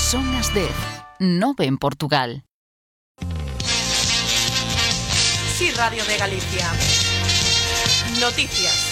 Son as 10, 9 en Portugal. Sí, Radio de Galicia. Noticias.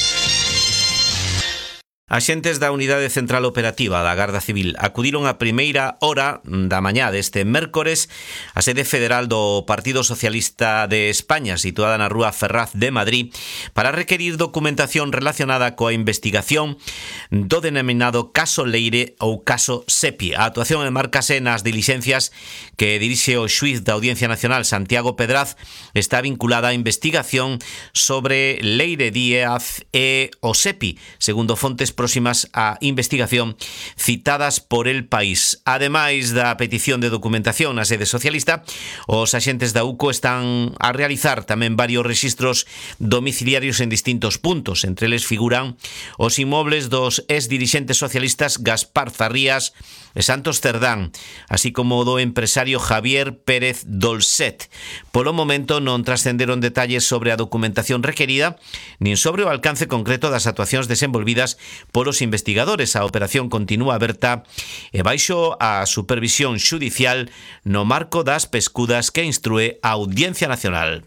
Axentes da Unidade Central Operativa da Garda Civil acudiron a primeira hora da mañá deste mércores á sede federal do Partido Socialista de España, situada na Rúa Ferraz de Madrid, para requerir documentación relacionada coa investigación do denominado caso Leire ou caso Sepi. A actuación enmárcase nas dilixencias que dirixe o xuíz da Audiencia Nacional, Santiago Pedraz. Está vinculada á investigación sobre Leire Díaz e o Sepi, segundo fontes próximas á investigación citadas por El País. Ademais da petición de documentación na sede socialista, os axentes da UCO están a realizar tamén varios rexistros domiciliarios en distintos puntos. Entre eles figuran os inmobles dos ex-dirixentes socialistas Gaspar Zarrías e Santos Cerdán, así como do empresario Javier Pérez Dolcet. Polo momento non trascenderon detalles sobre a documentación requerida, nin sobre o alcance concreto das actuacións desenvolvidas polos investigadores. A operación continúa aberta e baixo a supervisión xudicial no marco das pescudas que instrúe a Audiencia Nacional.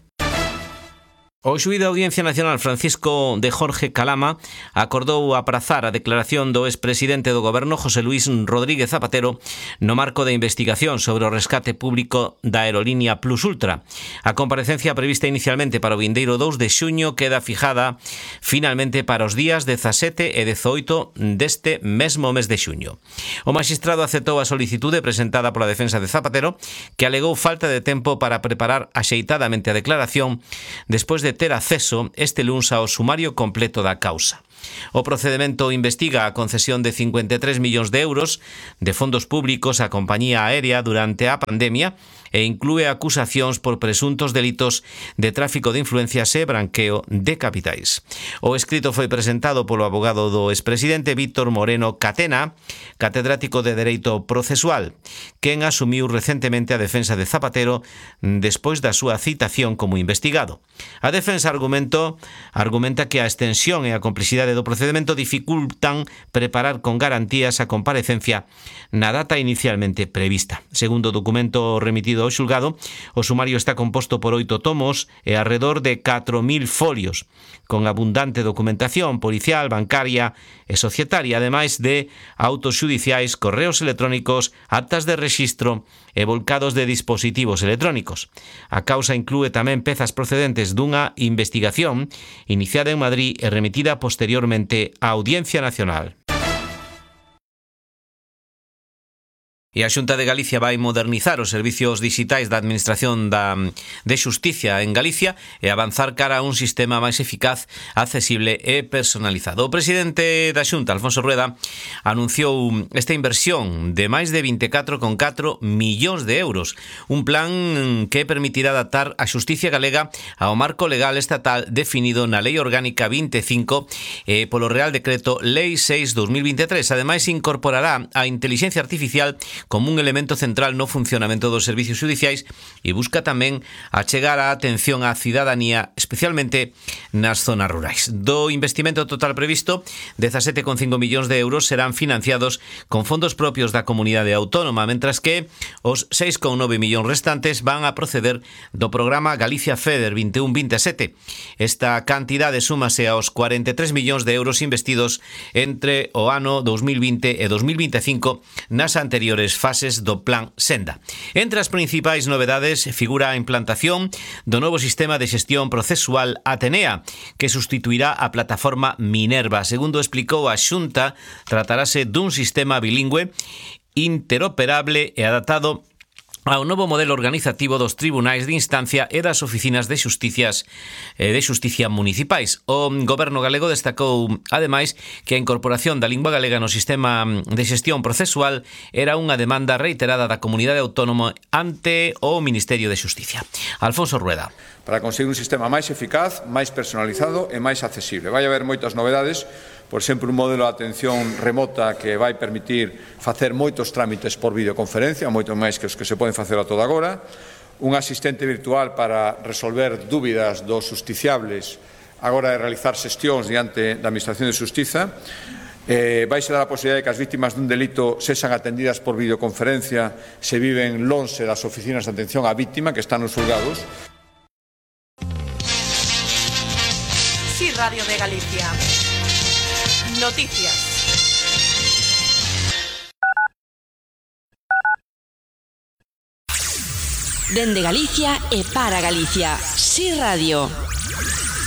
O xuíz da Audiencia Nacional, Francisco de Jorge Calama, acordou aprazar a declaración do expresidente do Goberno, José Luis Rodríguez Zapatero, no marco da investigación sobre o rescate público da aerolínea Plus Ultra. A comparecencia prevista inicialmente para o vindeiro 2 de xuño queda fijada finalmente para os días 17 e 18 deste mesmo mes de xuño. O magistrado aceptou a solicitude presentada pola defensa de Zapatero, que alegou falta de tempo para preparar axeitadamente a declaración despois de ter acceso este luns ao sumario completo da causa. O procedemento investiga a concesión de 53 millóns de euros de fondos públicos á compañía aérea durante a pandemia e inclúe acusacións por presuntos delitos de tráfico de influencias e branqueo de capitais. O escrito foi presentado polo abogado do expresidente Víctor Moreno Catena, catedrático de Dereito Procesual, quen asumiu recentemente a defensa de Zapatero despois da súa citación como investigado. A defensa argumenta que a extensión e a complexidade do procedemento dificultan preparar con garantías a comparecencia na data inicialmente prevista. Segundo o documento remitido ao xulgado, o sumario está composto por 8 tomos e arredor de 4.000 folios, con abundante documentación policial, bancaria e societaria, ademais de autos xudiciais, correos electrónicos, actas de rexistro e volcados de dispositivos electrónicos. A causa inclúe tamén pezas procedentes dunha investigación iniciada en Madrid e remitida posteriormente á Audiencia Nacional. E a Xunta de Galicia vai modernizar os servicios digitais da Administración de Xusticia en Galicia e avanzar cara a un sistema máis eficaz, accesible e personalizado. O presidente da Xunta, Alfonso Rueda, anunciou esta inversión de máis de 24,4 millóns de euros, un plan que permitirá adaptar a xusticia galega ao marco legal estatal definido na Lei Orgánica 25 e polo Real Decreto Lei 6/2023. Ademais, incorporará a inteligencia artificial como un elemento central no funcionamento dos servicios judiciais e busca tamén achegar a atención á cidadanía, especialmente nas zonas rurais. Do investimento total previsto, 17,5 millóns de euros serán financiados con fondos propios da comunidade autónoma, mentras que os 6,9 millóns restantes van a proceder do programa Galicia FEDER 21-27. Esta cantidade súmase aos 43 millóns de euros investidos entre o ano 2020 e 2025 nas anteriores fases do Plan Senda. Entre as principais novedades figura a implantación do novo sistema de xestión procesual Atenea, que sustituirá a plataforma Minerva. Segundo explicou a Xunta, tratarase dun sistema bilingüe, interoperable e adaptado ao novo modelo organizativo dos tribunais de instancia e das oficinas de xusticia municipais. O Goberno galego destacou, ademais, que a incorporación da lingua galega no sistema de xestión procesual era unha demanda reiterada da comunidade autónoma ante o Ministerio de Xusticia. Alfonso Rueda. Para conseguir un sistema máis eficaz, máis personalizado e máis accesible. Vai haber moitas novedades, por exemplo, un modelo de atención remota que vai permitir facer moitos trámites por videoconferencia, moito máis que os que se poden facer a toda agora, un asistente virtual para resolver dúbidas dos justiciables a hora de realizar xestións diante da Administración de Xustiza, Vai-se dar a posibilidade de que as vítimas dun delito sexan atendidas por videoconferencia se viven lonxe das oficinas de atención á víctima que están nos xulgados. Sí, Radio de Galicia. Noticias. Dende Galicia e para Galicia. Sí Radio.